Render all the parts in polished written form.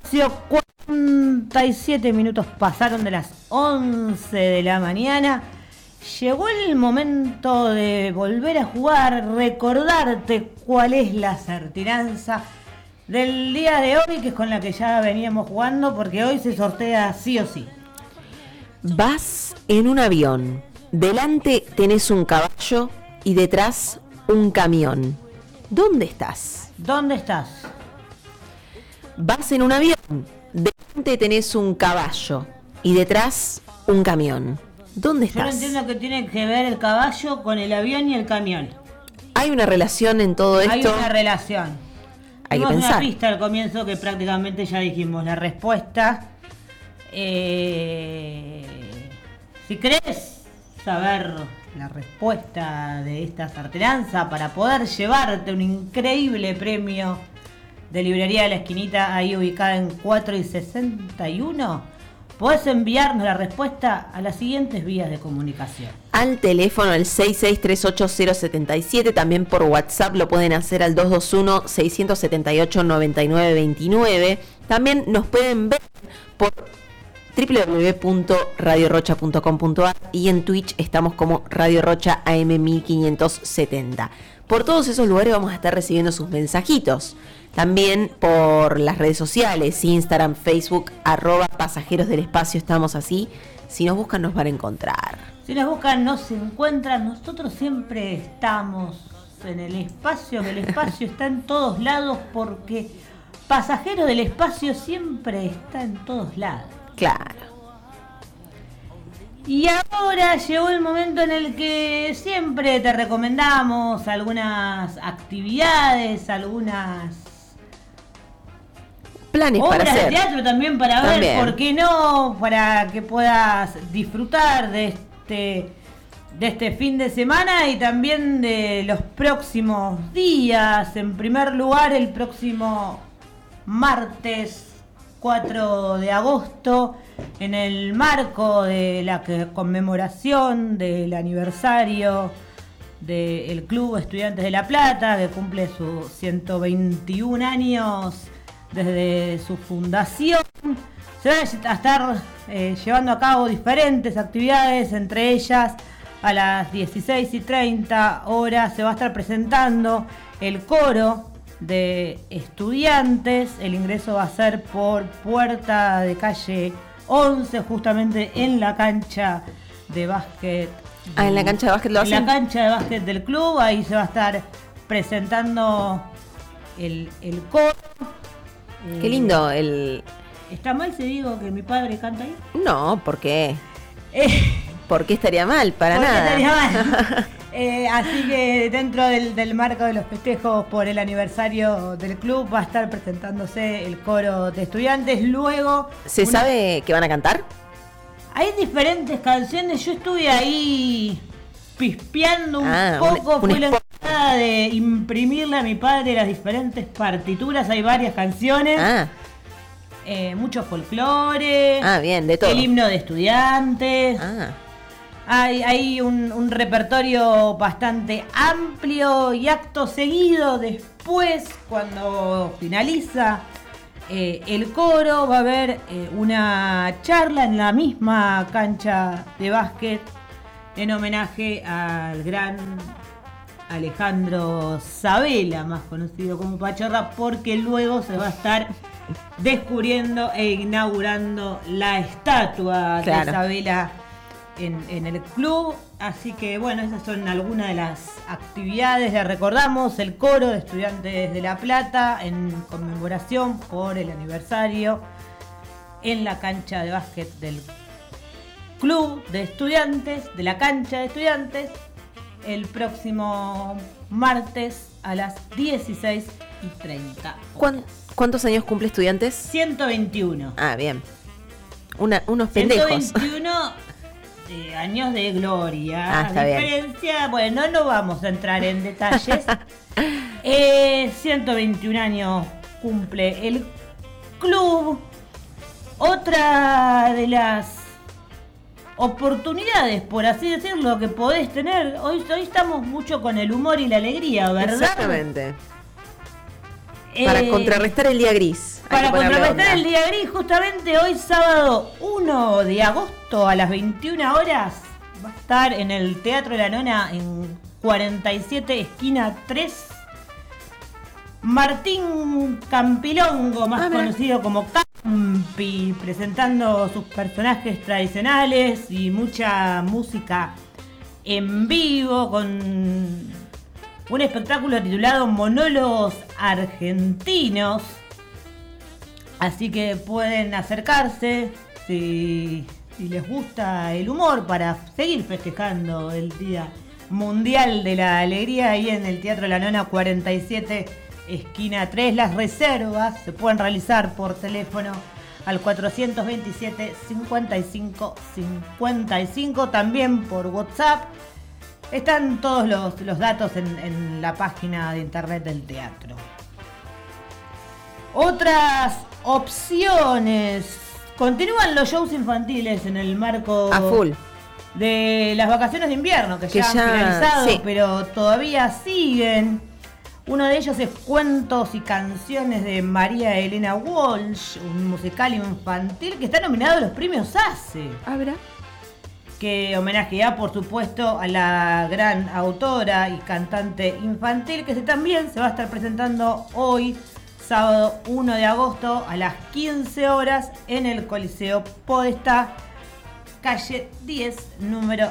47 minutos pasaron de las 11 de la mañana. Llegó el momento de volver a jugar, recordarte cuál es la certinanza del día de hoy, que es con la que ya veníamos jugando, porque hoy se sortea sí o sí. Vas en un avión, delante tenés un caballo y detrás un camión. ¿Dónde estás? ¿Dónde estás? Vas en un avión, delante tenés un caballo y detrás un camión. ¿Dónde estás? Yo no entiendo qué tiene que ver el caballo con el avión y el camión. ¿Hay una relación en todo esto? Hay una relación. Hay que Tuvimos pensar. una pista al comienzo que prácticamente ya dijimos la respuesta. Si querés saber la respuesta de esta certeza para poder llevarte un increíble premio de Librería de la Esquinita, ahí ubicada en 4 y 61, podés enviarnos la respuesta a las siguientes vías de comunicación. Al teléfono al 6638-077, también por WhatsApp lo pueden hacer al 221-678-9929. También nos pueden ver por www.radiorocha.com.ar y en Twitch estamos como Radio Rocha AM1570. Por todos esos lugares vamos a estar recibiendo sus mensajitos. También por las redes sociales, Instagram, Facebook, @pasajeros del espacio, estamos así. Si nos buscan nos van a encontrar. Si nos buscan nos encuentran. Nosotros siempre estamos en el espacio, que el espacio está en todos lados, porque Pasajeros del Espacio siempre está en todos lados. Claro. Y ahora llegó el momento en el que siempre te recomendamos algunas actividades, algunas planes obras para hacer. de teatro también para También. ver, ¿por qué no? Para que puedas disfrutar de este fin de semana y también de los próximos días. En primer lugar, el próximo martes 4 de agosto, en el marco de la conmemoración del aniversario del Club Estudiantes de La Plata, que cumple sus 121 años desde su fundación, se van a estar llevando a cabo diferentes actividades, entre ellas a las 16:30 horas se va a estar presentando el coro de estudiantes. El ingreso va a ser por puerta de calle 11, justamente en la cancha de básquet. En la cancha de básquet lo hacen. En la cancha de básquet del club, ahí se va a estar presentando el coro. Qué lindo ¿Está mal si digo que mi padre canta ahí? No, ¿por qué? ¿Por qué estaría mal? Para ¿Por qué nada. estaría mal? Así que dentro del marco de los festejos por el aniversario del club va a estar presentándose el coro de estudiantes. Luego ¿Se sabe que van a cantar? hay diferentes canciones. Yo estuve ahí pispeando un poco. un Fui la encargada de imprimirle a mi padre las diferentes partituras. Hay varias canciones. Mucho folclore. Bien, de todo. El himno de estudiantes. Hay un repertorio bastante amplio y acto seguido después, cuando finaliza el coro, va a haber una charla en la misma cancha de básquet en homenaje al gran Alejandro Sabela, más conocido como Pachorra, porque luego se va a estar descubriendo e inaugurando la estatua de Sabela en el club. Así que bueno, esas son algunas de las actividades. Les recordamos el coro de estudiantes de La Plata en conmemoración por el aniversario en la cancha de básquet del club de estudiantes, de la cancha de estudiantes, el próximo martes a las 16:30. ¿Cuántos años cumple Estudiantes? 121. Bien. Unos pendejos. 121 años de gloria. Está bien. Diferencia, bueno, no vamos a entrar en detalles. 121 años cumple el club. Otra de las oportunidades, por así decirlo, que podés tener. Hoy estamos mucho con el humor y la alegría, ¿verdad? Exactamente. Para contrarrestar el día gris. Para contrarrestar onda. el día gris, justamente hoy sábado 1 de agosto a las 21 horas va a estar en el Teatro La Nona en 47 esquina 3 Martín Campilongo, más conocido como Campi, presentando sus personajes tradicionales y mucha música en vivo con un espectáculo titulado Monólogos Argentinos. Así que pueden acercarse si les gusta el humor para seguir festejando el Día Mundial de la Alegría ahí en el Teatro La Nona 47 esquina 3. Las reservas se pueden realizar por teléfono al 427 55 55, también por WhatsApp. Están todos los datos en la página de internet del teatro. Otras opciones. Continúan los shows infantiles en el marco a full de las vacaciones de invierno, que ya han finalizado, sí, pero todavía siguen. Uno de ellos es Cuentos y Canciones de María Elena Walsh, un musical infantil que está nominado a los premios ACE. ¿Habrá? Que homenajea, por supuesto, a la gran autora y cantante infantil, que también se va a estar presentando hoy, sábado 1 de agosto, a las 15 horas, en el Coliseo Podestá, calle 10, número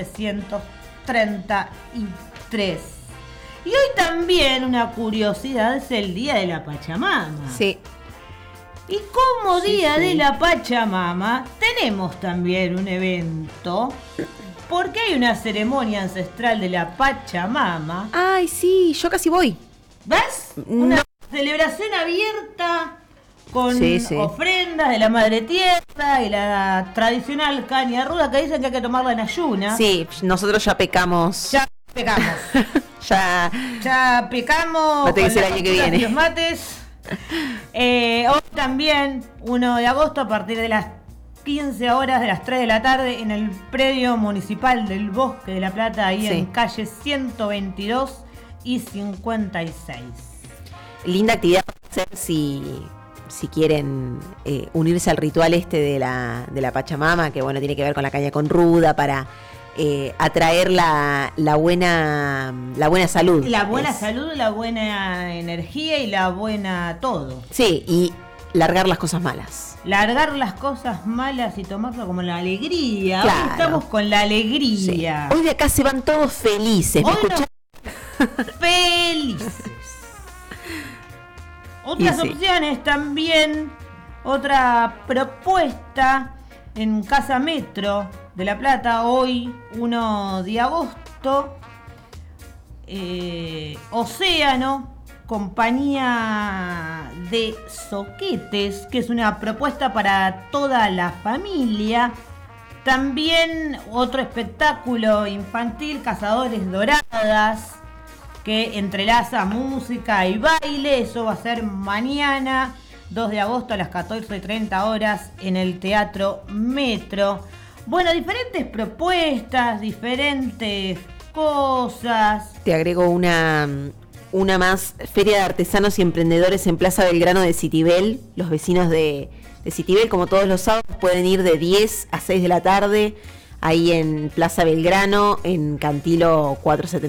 733. Y hoy también una curiosidad, es el Día de la Pachamama. Sí. Y como Día de la Pachamama, tenemos también un evento, porque hay una ceremonia ancestral de la Pachamama. Ay, sí, yo casi voy. ¿Ves? Una celebración abierta con ofrendas de la Madre Tierra y la tradicional caña ruda, que dicen que hay que tomarla en ayunas. Sí, nosotros ya pecamos. Ya pecamos. ya pecamos. Mate que el año que viene. Los mates. Hoy también, 1 de agosto, a partir de las 15 horas, de las 3 de la tarde, en el predio municipal del Bosque de La Plata, ahí en calle 122 y 56. Linda actividad para hacer si quieren unirse al ritual de la Pachamama, que bueno, tiene que ver con la caña con ruda, para atraer la buena salud. La buena salud, la buena energía y la buena todo. Sí, y largar las cosas malas. Largar las cosas malas y tomarlo como la alegría. Claro. Hoy estamos con la alegría. Sí. Hoy de acá se van todos felices. ¿Me escuchás? Felices. Otras opciones también. Otra propuesta en Casa Metro de La Plata, hoy 1 de agosto, Océano, compañía de zoquetes, que es una propuesta para toda la familia. También otro espectáculo infantil, Cazadores Doradas, que entrelaza música y baile. Eso va a ser mañana 2 de agosto a las 14:30 horas en el Teatro Metro. Bueno, diferentes propuestas, diferentes cosas. Te agrego una más. Feria de Artesanos y Emprendedores en Plaza Belgrano de Citibel. Los vecinos de Citibel, como todos los sábados, pueden ir de 10 a 6 de la tarde ahí en Plaza Belgrano, en Cantilo 470.